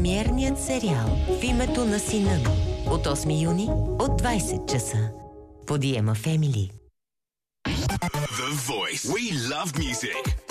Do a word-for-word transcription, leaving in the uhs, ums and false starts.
Премиерният сериал В името на сина му от осми юни от двайсет часа по Диема Family. The Voice. We love music.